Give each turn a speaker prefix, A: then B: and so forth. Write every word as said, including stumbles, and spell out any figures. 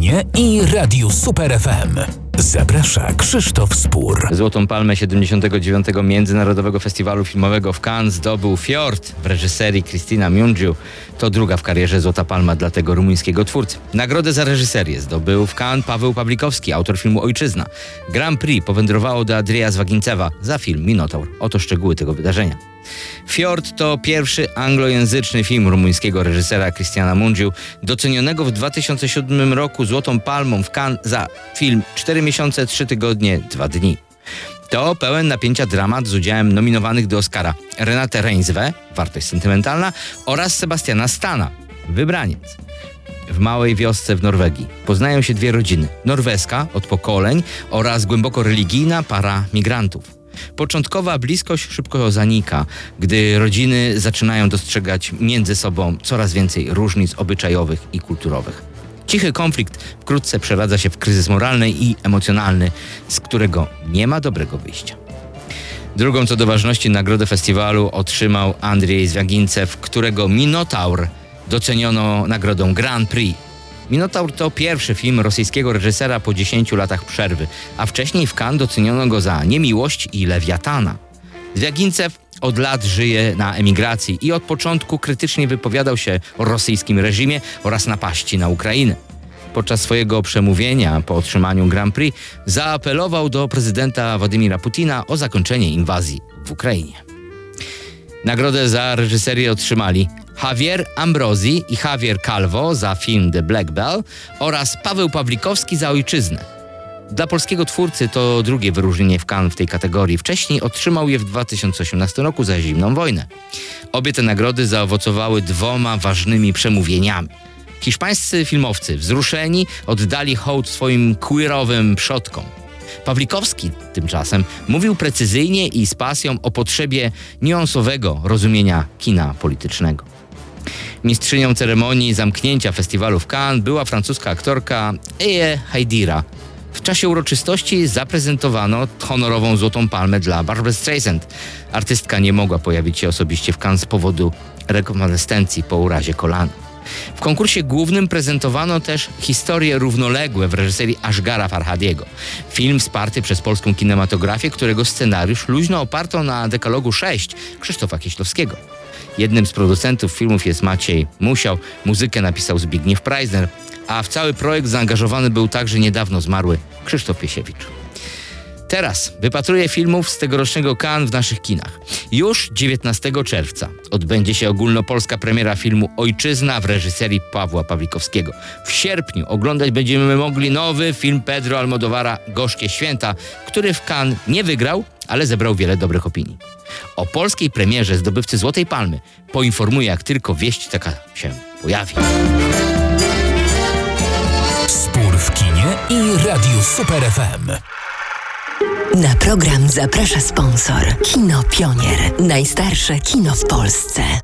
A: kinie i Radiu Super F M. Zaprasza Krzysztof Spór.
B: Złotą Palmę siedemdziesiątego dziewiątego Międzynarodowego Festiwalu Filmowego w Cannes zdobył Fjord w reżyserii Cristina Mungiu. To druga w karierze Złota Palma dla tego rumuńskiego twórcy. Nagrodę za reżyserię zdobył w Cannes Paweł Pawlikowski, autor filmu Ojczyzna. Grand Prix powędrowało do Andrzeja Zwagintzewa za film Minotaur. Oto szczegóły tego wydarzenia. Fjord to pierwszy anglojęzyczny film rumuńskiego reżysera Cristina Mungiu, docenionego w dwa tysiące siódmym roku Złotą Palmą w Cannes za film cztery miesiące, trzy tygodnie, dwa dni. To pełen napięcia dramat z udziałem nominowanych do Oscara Renate Reinsve, Wartość sentymentalna, oraz Sebastiana Stana, Wybraniec. W małej wiosce w Norwegii poznają się dwie rodziny, norweska od pokoleń oraz głęboko religijna para migrantów. Początkowa bliskość szybko zanika, gdy rodziny zaczynają dostrzegać między sobą coraz więcej różnic obyczajowych i kulturowych. Cichy konflikt wkrótce przeradza się w kryzys moralny i emocjonalny, z którego nie ma dobrego wyjścia. Drugą co do ważności nagrodę festiwalu otrzymał Andrzej Zwagintzew, którego Minotaur doceniono nagrodą Grand Prix. Minotaur to pierwszy film rosyjskiego reżysera po dziesięciu latach przerwy, a wcześniej w Cannes doceniono go za Niemiłość i Lewiatana. Zwagintzew od lat żyje na emigracji i od początku krytycznie wypowiadał się o rosyjskim reżimie oraz napaści na Ukrainę. Podczas swojego przemówienia po otrzymaniu Grand Prix zaapelował do prezydenta Władimira Putina o zakończenie inwazji w Ukrainie. Nagrodę za reżyserię otrzymali Javier Ambrosi i Javier Calvo za film The Black Bell oraz Paweł Pawlikowski za Ojczyznę. Dla polskiego twórcy to drugie wyróżnienie w Cannes w tej kategorii. Wcześniej otrzymał je w dwa tysiące osiemnastym roku za Zimną wojnę. Obie te nagrody zaowocowały dwoma ważnymi przemówieniami. Hiszpańscy filmowcy wzruszeni oddali hołd swoim queerowym przodkom. Pawlikowski tymczasem mówił precyzyjnie i z pasją o potrzebie niuansowego rozumienia kina politycznego. Mistrzynią ceremonii zamknięcia festiwalu w Cannes była francuska aktorka Eye Haidira. W czasie uroczystości zaprezentowano honorową Złotą Palmę dla Barbry Streisand. Artystka nie mogła pojawić się osobiście w Cannes z powodu rekonwalescencji po urazie kolana. W konkursie głównym prezentowano też Historie równoległe w reżyserii Asghara Farhadiego. Film wsparty przez polską kinematografię, którego scenariusz luźno oparto na dekalogu sześć Krzysztofa Kieślowskiego. Jednym z producentów filmów jest Maciej Musiał, muzykę napisał Zbigniew Preisner, a w cały projekt zaangażowany był także niedawno zmarły Krzysztof Piesiewicz. Teraz wypatruję filmów z tegorocznego Cannes w naszych kinach. Już dziewiętnastego czerwca odbędzie się ogólnopolska premiera filmu Ojczyzna w reżyserii Pawła Pawlikowskiego. W sierpniu oglądać będziemy mogli nowy film Pedro Almodóvara Gorzkie Święta, który w Cannes nie wygrał, ale zebrał wiele dobrych opinii. O polskiej premierze zdobywcy Złotej Palmy poinformuję, jak tylko wieść taka się pojawi.
A: Spór w kinie i Radiu Super F M.
C: Na program zaprasza sponsor Kino Pionier. Najstarsze kino w Polsce.